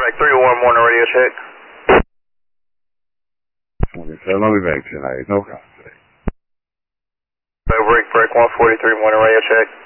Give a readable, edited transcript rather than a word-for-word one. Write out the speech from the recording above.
Break 301 morning radio check. 27, I'll be back tonight. No contact. Break 143 morning radio check.